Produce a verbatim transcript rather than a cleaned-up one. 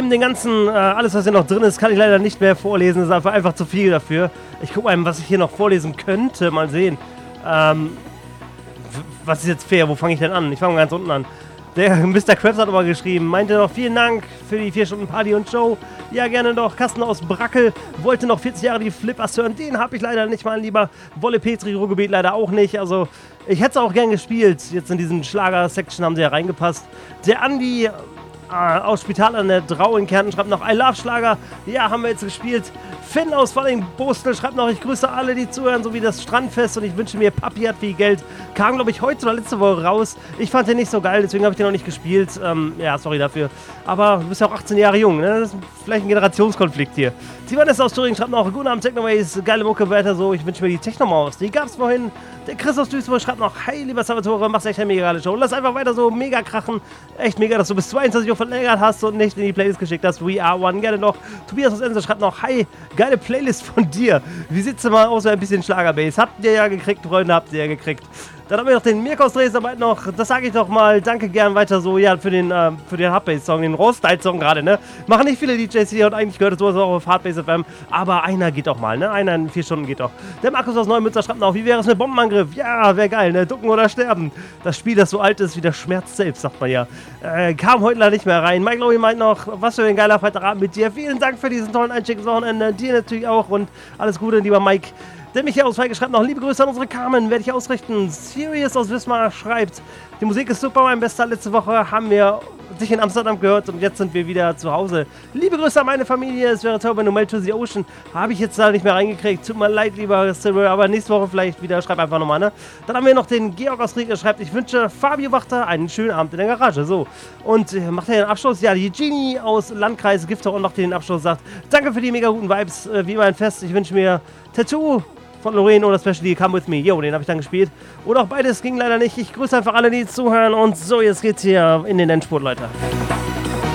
Neben den ganzen, äh, alles was hier noch drin ist, kann ich leider nicht mehr vorlesen. Das ist einfach, einfach zu viel dafür. Ich gucke mal, was ich hier noch vorlesen könnte. Mal sehen. Ähm, was ist jetzt fair? Wo fange ich denn an? Ich fange ganz unten an. Der Mister Krabs hat aber geschrieben, meinte noch, vielen Dank für die vier Stunden Party und Show. Ja, gerne noch. Kasten aus Brackel wollte noch vierzig Jahre die Flippers hören. Den habe ich leider nicht, mein Lieber. Wolle Petri, Ruhrgebiet leider auch nicht. Also, ich hätte es auch gern gespielt. Jetzt in diesen Schlager-Section haben sie ja reingepasst. Der Andi äh, aus Spital an der Drau in Kärnten schreibt noch, I love Schlager. Ja, haben wir jetzt gespielt. Finn aus Falling-Bostel schreibt noch, ich grüße alle, die zuhören, sowie das Strandfest und ich wünsche mir, Papi hat viel Geld. Kam, glaube ich, heute oder letzte Woche raus. Ich fand den nicht so geil, deswegen habe ich den noch nicht gespielt. Ähm, ja, sorry dafür. Aber du bist ja auch achtzehn Jahre jung, ne? Das ist vielleicht ein Generationskonflikt hier. Tivanes aus Thüringen schreibt noch, guten Abend, Technoways, geile Mucke, weiter so. Ich wünsche mir die Technomaus. Die gab's vorhin. Der Chris aus Duisburg schreibt noch, hey, lieber Salvatore, machst echt eine mega geile Show. Lass einfach weiter so mega krachen. Echt mega, dass du bis zweiundzwanzig Uhr verlängert hast und nicht in die Playlist geschickt hast. We are one. Gerne noch. Tobias aus Ense schreibt noch, hi, geile Playlist von dir. Wie sieht's denn mal aus, ein bisschen Schlagerbase? Habt ihr ja gekriegt, Freunde, habt ihr ja gekriegt. Dann haben wir noch den Mirko aus Dresden noch, das sage ich doch mal, danke gern weiter so, ja, für den, äh, für den Hardbase-Song, den Raw-Style-Song gerade, ne? Machen nicht viele D Js hier und eigentlich gehört das sowas auch auf Hardbase F M, aber einer geht auch mal, ne? Einer in vier Stunden geht doch. Der Markus aus Neumünster schreibt noch, wie wäre es mit Bombenangriff? Ja, wäre geil, ne? Ducken oder sterben. Das Spiel, das so alt ist wie der Schmerz selbst, sagt man ja. Äh, kam heute leider nicht mehr rein. Mike Lowy meint noch, was für ein geiler Freitagabend mit dir. Vielen Dank für diesen tollen Einstieg ins Wochenende. Dir natürlich auch und alles Gute, lieber Mike. Der Michael aus Feige schreibt noch, liebe Grüße an unsere Carmen, werde ich ausrichten. Sirius aus Wismar schreibt, die Musik ist super, mein Bester. Letzte Woche haben wir dich in Amsterdam gehört und jetzt sind wir wieder zu Hause. Liebe Grüße an meine Familie, es wäre toll, wenn du Mail to the Ocean. Habe ich jetzt da nicht mehr reingekriegt, tut mir leid, lieber Silver, aber nächste Woche vielleicht wieder, schreib einfach nochmal, ne? Dann haben wir noch den Georg aus Ried, der schreibt, ich wünsche Fabio Wachter einen schönen Abend in der Garage. So, und äh, macht er den Abschluss? Ja, die Genie aus Landkreis Gifter und macht den Abschluss, sagt, danke für die mega guten Vibes, äh, wie immer ein Fest, ich wünsche mir Tattoo von Lorraine oder Specially Come With Me. Jo, den habe ich dann gespielt. Oder auch beides ging leider nicht. Ich grüße einfach alle, die zuhören. Und so, jetzt geht's hier in den Endspurt, Leute.